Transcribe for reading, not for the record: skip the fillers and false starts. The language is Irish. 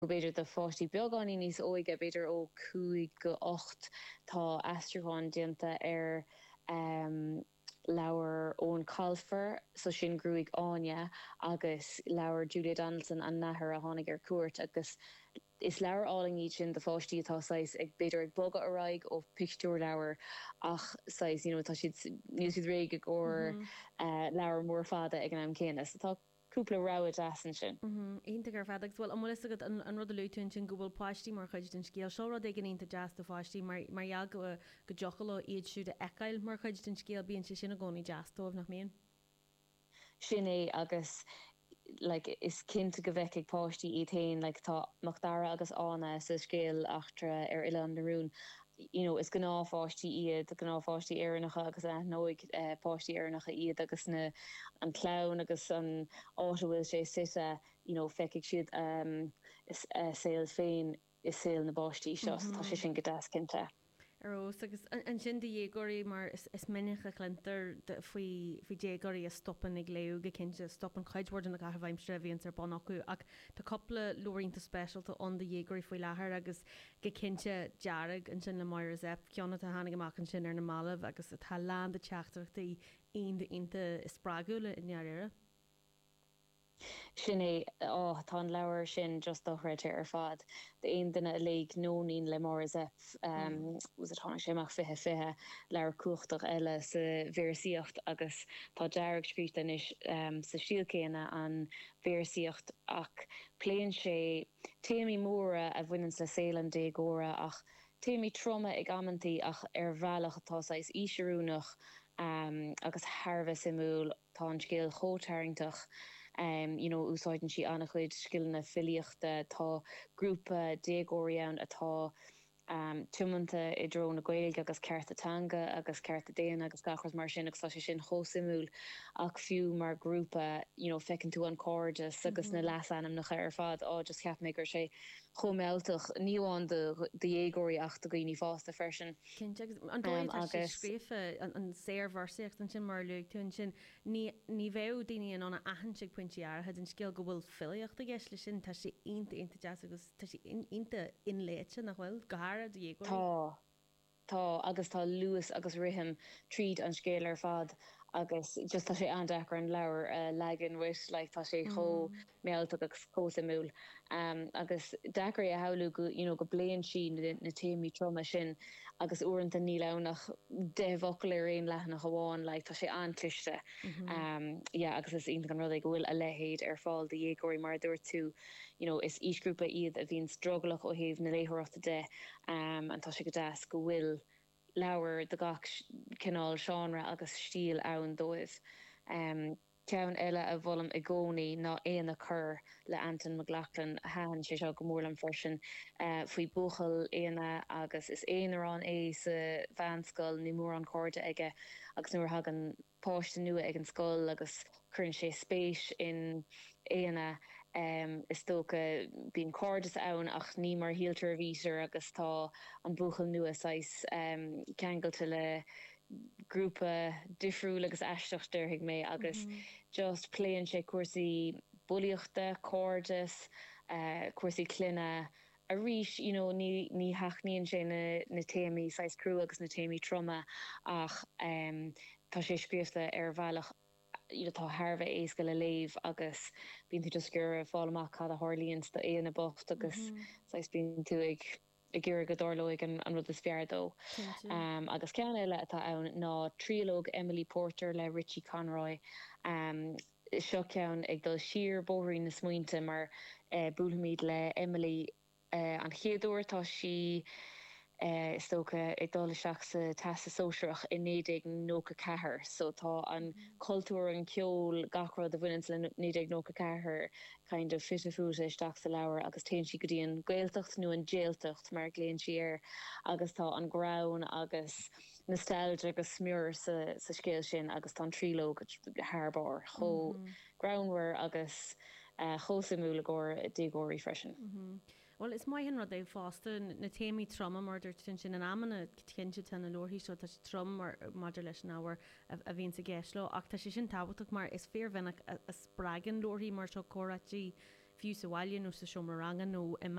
beidir de fátí beagání níos óige beidir ó 5 go 8 tá astraán dianta leabhar ón Calfer so sin grúig áine agus leabhar Julia Donaldson an nathair a tháinig ar cuairt agus is leabhar áling iad sin de fátí atá sais ag beidir ag boga aráig ó pictiúr leabhar ach sais tá siad níos siad réige ó leabhar mór fada ag an am céine so tá cúpla ráid asan sin. Ínta gur fedacht bhfuil am agad an rud a luúin sin go bhfuil páistí mar chuid den scéal seo rud ag an ínta jazz do fáistí mar eag go deochaló iad siúd a ecail mar chuid den scéal bíonn sé sin a gcónaí jazztómh nach mion. Sin é agus is cinnta go bheic ag páistí iad tain tá Macdara agus ána sa scéal achtra ar ile an narún. Is gná fátí iad gná fátí éannacha agus nóig pátí éannacha iad agus an clán agus an áhfuil sé site feic siad is saoil féin is saoil na báistí seo tá sé sin go dascinnte. Arós agus an sin de dhégóirí mar is minic a chlintar faoi dhégóirí a stoppan ag léú go cinnte stoppan chuidhór na gath bhaimstre bhíonn ar bon acu ach tá coppla luirínta specialta an de dhégóirí faoi láthair agus go cinnte dearag an sin le mair zep ceanna a hánig amach an sin ar na malamh agus tá lán de teachtarachtaí aon de inta is spráúla in nearire. Sin é tá an leabhar sin just dochreite ar fad. De aon duine le nóín le mór zep was atá séach fithe leabhar cuachtach eile sa bhéirsíocht agus tá dearag scríte is sa síolcéine an bhéirsíocht ach pléann sé téimí móra a bhaineann le Saolan dégóra ach téimí troma ag ammantaí ach ar bhealach atá is ísirúnach agus Harbh simúl tá an scéal chótairintach. Úsáidn si annach chuid skillna filiochta tá grúpa dégóián atá tumananta I dro na Gaeilge agus ceartatanga agus cearta déana agus gachas mar sin agus tá sé sin chosimúl ach fiú mar grúpa fecinn tú an códas agus na lesanam nach ar fad just ceap mé gur sé chomeltach níháin de dhégóirí ach do gaoine fásta fersin. An dóidrífe an séirharsaíocht an sin mar luúg tún sin ní bheith daine an anna ahansigh pointíar had an scéal go bhfuil filiocht a gceis lei sin tá sé inta jazz agus tá sé inta inléite nach bhfuil gahara de dhégóirí. Tá agus tá luas agus rihim tríd an scéal ar fad agus just tá sé andachar an leabhar legan wis tá sé cho méalta agus cósamúl agus dachar a haú go bléan sin na téimí troma sin agus uanta ní lenach déhhacail ar réon leithna goháin tá sé anclichte agus is on an rud ag bhfuil a lehéad ar fáil de dhégóirí mar dúir tú is ísgrúpa iad a bhíon strugalach ó thaobh na léthireachta de an tá sé go deas go bhfuil leabhar de gach cinál seánra agus stíl ann dóibh. Ceann eile a bhfuilm i gcónaí ná éana chur le Anton McLachlan haan sé seo go mórlam freisin faoi buchail éana agus is éanarán sa bhanscoil ní mór an cóirde aige agus nuair hagan páiste nua ag an scoil agus chuann sé spéis in éana is tócha bíon cóirdas ann ach ní mar hialtar vísir agus tá an buchail nua sais ceangailte le grúpa difriúil agus eisteachtar hiag mé agus just pléann sé cuasaí buíochta, cóirdas, cuasaí cluine a rís ní haachníonn sé na téimí sais crú agus na téimí troma ach tá sé scríochta ar bhealach tá Harbh éasca le léamh agus bíonn tú just gur fálamach cad a hálíonn do éana bocht agus sais bíonn tú ag gur go dárlóig an rud is feardó. Agus cean eile atá ann ná trílóg Emily Porter le Richie Conroy. Seo ceann ag dul siar bóthraí na smaointe mar bualamíd le Emily an chéadúir tá si stocha ag dul seach sa testa sóisireach in 1994 so tá an cultúr an ceol gachrad a bhainint le 1994 kind of fit fúte isteach sa leabhar agus téann si go dtíon gaeltacht nó an déaltacht mar gléann si agus tá an grán agus nostalgia agus smúr sa scéal sin agus tá trílóg Harbh cho groundware agus chosamúla góir dégóirí freisin. Well, is mai rud é fásta na téimí troma mar dúirt sin an amana cinnte tan na lorthaí seo tá trom mar maidir leis náhar a bhíonn sa gceislo ach tá sé sin tábhaach mar is fearmhenach a spragan lorthaí mar seo choratí fiú sa bhaile nó sa seomar rangan nó